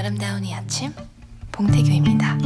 아름다운 이 아침 봉태규입니다.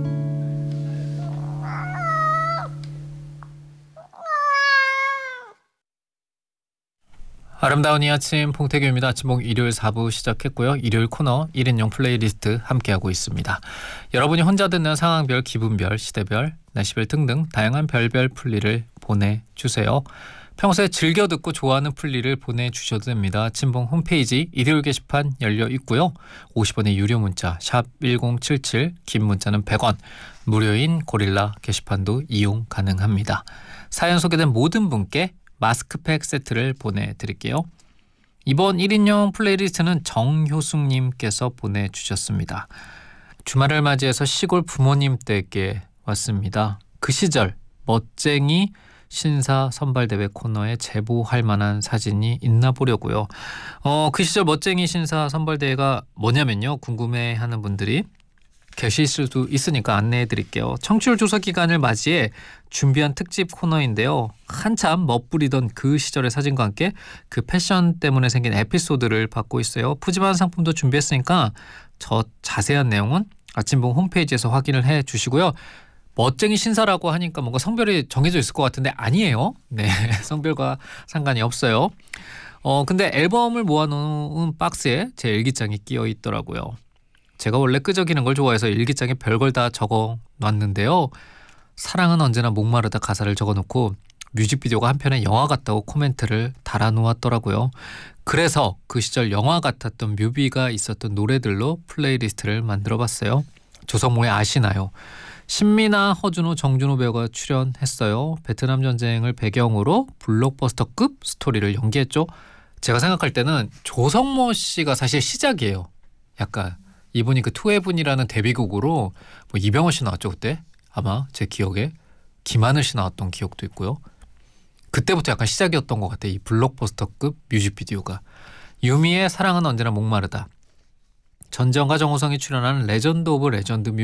아름다운 이 아침 봉태규입니다. 아침봉 일요일 4부 시작했고요. 일요일 코너 1인용 플레이리스트 함께하고 있습니다. 여러분이 혼자 듣는 상황별, 기분별, 시대별, 날씨별 등등 다양한 별별 플리를 보내주세요. 평소에 즐겨 듣고 좋아하는 플리를 보내주셔도 됩니다. 아침봉 홈페이지 일요일 게시판 열려 있고요. 50원의 유료 문자 샵 1077, 긴 문자는 100원, 무료인 고릴라 게시판도 이용 가능합니다. 사연 소개된 모든 분께 마스크팩 세트를 보내드릴게요. 이번 1인용 플레이리스트는 정효숙님께서 보내주셨습니다. 주말을 맞이해서 시골 부모님 댁에 왔습니다. 그 시절 멋쟁이 신사 선발대회 코너에 제보할 만한 사진이 있나 보려고요. 그 시절 멋쟁이 신사 선발대회가 뭐냐면요. 궁금해하는 분들이 계실 수도 있으니까 안내해 드릴게요. 청취율 조사 기간을 맞이해 준비한 특집 코너인데요. 한참 멋부리던 그 시절의 사진과 함께 그 패션 때문에 생긴 에피소드를 받고 있어요. 푸짐한 상품도 준비했으니까 저 자세한 내용은 아침봉 홈페이지에서 확인을 해 주시고요. 멋쟁이 신사라고 하니까 뭔가 성별이 정해져 있을 것 같은데 아니에요. 네, 성별과 상관이 없어요. 근데 앨범을 모아놓은 박스에 제 일기장이 끼어 있더라고요. 제가 원래 끄적이는 걸 좋아해서 일기장에 별걸 다 적어놨는데요. 사랑은 언제나 목마르다 가사를 적어놓고 뮤직비디오가 한편의 영화 같다고 코멘트를 달아놓았더라고요. 그래서 그 시절 영화 같았던 뮤비가 있었던 노래들로 플레이리스트를 만들어봤어요. 조성모의 아시나요? 신미나, 허준호, 정준호 배우가 출연했어요. 베트남 전쟁을 배경으로 블록버스터급 스토리를 연기했죠. 제가 생각할 때는 조성모 씨가 사실 시작이에요. 약간 이분이 그 투애분이라는 데뷔곡으로 뭐 이병헌 씨 나왔죠 그때? 아마 제 기억에 김하늘 씨 나왔던 기억도 있고요. 그때부터 약간 시작이었던 것 같아요. 이 블록버스터급 뮤직비디오가. 유미의 사랑은 언제나 목마르다. 전지현과 정우성이 출연하는 레전드 오브 레전드